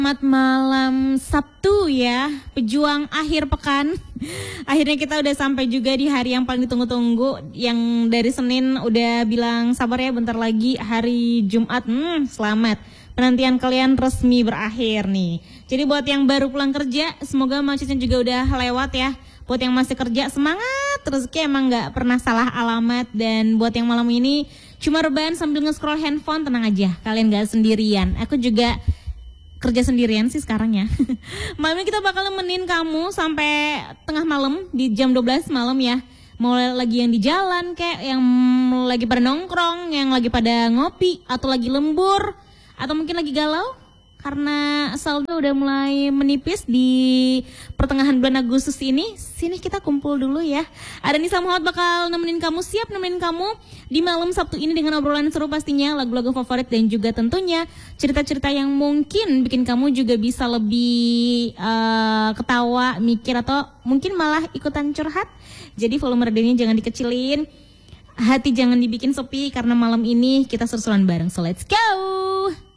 Selamat malam Sabtu ya, pejuang akhir pekan. Akhirnya kita udah sampai juga di hari yang paling ditunggu-tunggu. Yang dari Senin udah bilang sabar ya, bentar lagi hari Jumat. Selamat, penantian kalian resmi berakhir nih. Jadi buat yang baru pulang kerja, semoga macetnya juga udah lewat ya. Buat yang masih kerja, semangat, rezeki emang gak pernah salah alamat. Dan buat yang malam ini cuma rebahan sambil nge-scroll handphone, tenang aja, kalian gak sendirian. Aku juga kerja sendirian sih sekarang ya. Malam ini kita bakal nemenin kamu sampai tengah malam di jam 12 malam ya. Mau lagi yang di jalan kayak yang lagi pada nongkrong, yang lagi pada ngopi, atau lagi lembur, atau mungkin lagi galau karena saldo udah mulai menipis di pertengahan bulan Agustus ini. Sini kita kumpul dulu ya. Ada Nisa Muhammad bakal nemenin kamu, siap nemenin kamu di malam Sabtu ini dengan obrolan seru pastinya, lagu-lagu favorit dan juga tentunya cerita-cerita yang mungkin bikin kamu juga bisa lebih ketawa, mikir, atau mungkin malah ikutan curhat. Jadi volume radionya jangan dikecilin, hati jangan dibikin sepi, karena malam ini kita seru-seruan bareng. So let's go!